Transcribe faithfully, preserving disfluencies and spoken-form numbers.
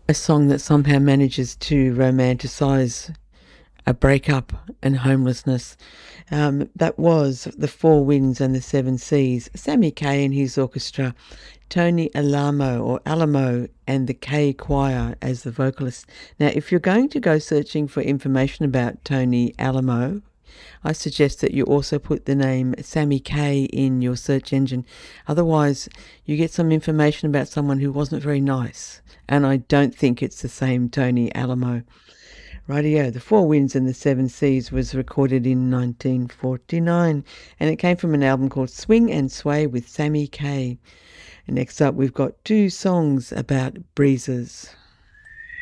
A song that somehow manages to romanticize a breakup and homelessness. Um, that was The Four Winds and the Seven Seas. Sammy Kaye and his orchestra, Tony Alamo or Alamo and the Kaye Choir as the vocalist. Now, if you're going to go searching for information about Tony Alamo, I suggest that you also put the name Sammy Kaye in your search engine. Otherwise, you get some information about someone who wasn't very nice. And I don't think it's the same Tony Alamo. Rightio, The Four Winds and the Seven Seas was recorded in nineteen forty-nine, and it came from an album called Swing and Sway with Sammy Kaye. And next up, we've got two songs about breezes.